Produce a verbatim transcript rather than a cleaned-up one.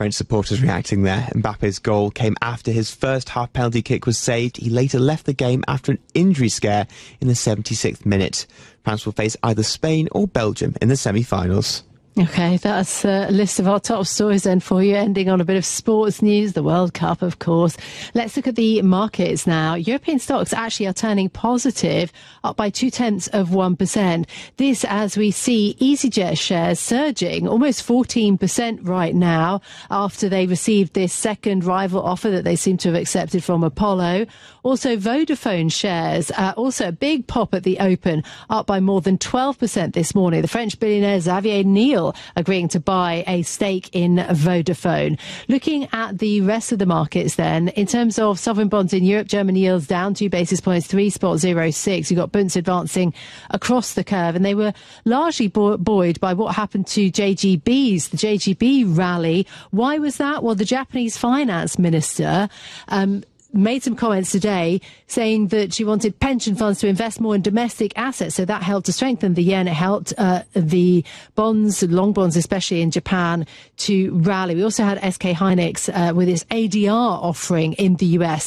French supporters reacting there. Mbappe's goal came after his first half penalty kick was saved. He later left the game after an injury scare in the seventy-sixth minute. France will face either Spain or Belgium in the semi-finals. OK, that's a list of our top stories then for you, ending on a bit of sports news, the World Cup, of course. Let's look at the markets now. European stocks actually are turning positive, up by two-tenths of one percent. This as we see EasyJet shares surging almost fourteen percent right now after they received this second rival offer that they seem to have accepted from Apollo. Also, Vodafone shares, uh, also a big pop at the open, up by more than twelve percent this morning. The French billionaire Xavier Niel agreeing to buy a stake in Vodafone. Looking at the rest of the markets then, in terms of sovereign bonds in Europe, German yields down two basis points, three point zero six. You've got Bunds advancing across the curve, and they were largely buoyed by what happened to J G Bs, the J G B rally. Why was that? Well, the Japanese finance minister um, made some comments today saying that she wanted pension funds to invest more in domestic assets. So that helped to strengthen the yen. It helped uh, the bonds, long bonds, especially in Japan, to rally. We also had S K Hynix uh, with its A D R offering in the U S.